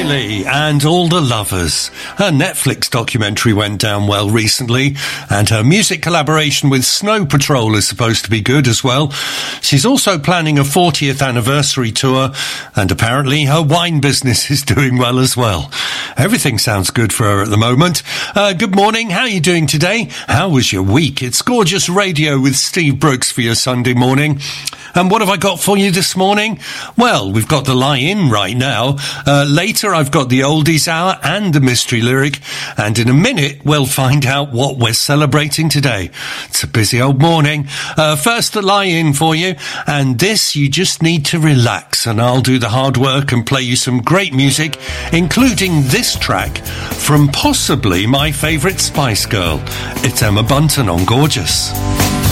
Riley and All the Lovers. Her Netflix documentary went down well recently, and her music collaboration with Snow Patrol is supposed to be good as well. She's also planning a 40th anniversary tour, and apparently her wine business is doing well as well. Everything sounds good for her at the moment. Good morning, how are you doing today? How was your week? It's Gorgeous Radio with Steve Brooks for your Sunday morning. And what have I got for you this morning? Well, we've got the lie-in right now. Later, I've got the oldies hour and the mystery lyric. And in a minute, we'll find out what we're celebrating today. It's a busy old morning. First, the lie-in for you. And this, you just need to relax. And I'll do the hard work and play you some great music, including this track from possibly my favourite Spice Girl. It's Emma Bunton on Gorgeous.